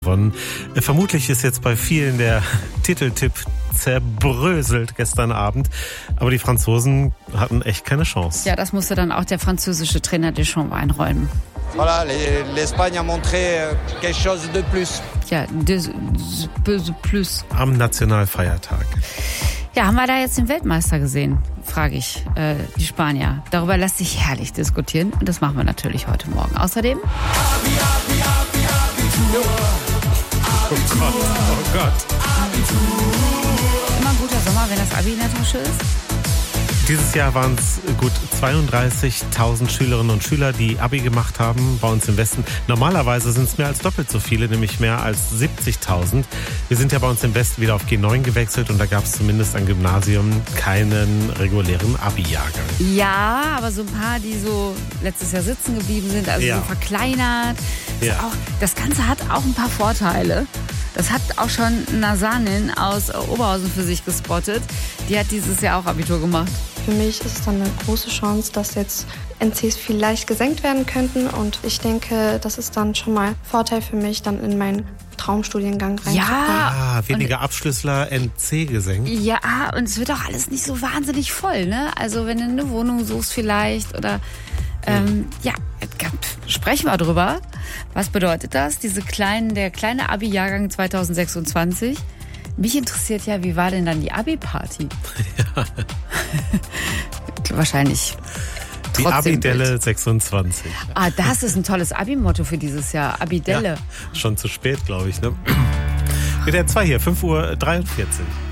gewonnen. Vermutlich ist jetzt bei vielen der Titeltipp zerbröselt gestern Abend. Aber die Franzosen hatten echt keine Chance. Ja, das musste dann auch der französische Trainer Deschamps einräumen. Voilà, l'Espagne a montré quelque chose de plus. Ja, plus. Am Nationalfeiertag. Ja, haben wir da jetzt den Weltmeister gesehen, frage ich die Spanier. Darüber lässt sich herrlich diskutieren und das machen wir natürlich heute Morgen. Außerdem... Oh Gott. Immer ein guter Sommer, wenn das Abi in der Tasche ist. Dieses Jahr waren es gut 32.000 Schülerinnen und Schüler, die Abi gemacht haben bei uns im Westen. Normalerweise sind es mehr als doppelt so viele, nämlich mehr als 70.000. Wir sind ja bei uns im Westen wieder auf G9 gewechselt und da gab es zumindest am Gymnasium keinen regulären Abi-Jahrgang. Ja, aber so ein paar, die so letztes Jahr sitzen geblieben sind, also so verkleinert. Ja. Das Ganze hat auch ein paar Vorteile. Das hat auch schon Nazanin aus Oberhausen für sich gespottet. Die hat dieses Jahr auch Abitur gemacht. Für mich ist es dann eine große Chance, dass jetzt NCs vielleicht gesenkt werden könnten. Und ich denke, das ist dann schon mal Vorteil für mich, dann in meinen Traumstudiengang reinzukommen. Ja. Weniger Abschlüssler NC gesenkt. Ja, und es wird auch alles nicht so wahnsinnig voll, ne? Also wenn du eine Wohnung suchst vielleicht oder... sprechen wir drüber. Was bedeutet das? Der kleine Abi-Jahrgang 2026. Mich interessiert ja, wie war denn dann die Abi-Party? Ja. Wahrscheinlich die Abidelle 26. Das ist ein tolles Abi-Motto für dieses Jahr. Abidelle. Ja, schon zu spät, glaube ich. Ne? Mit der 2 hier, 5:43 Uhr.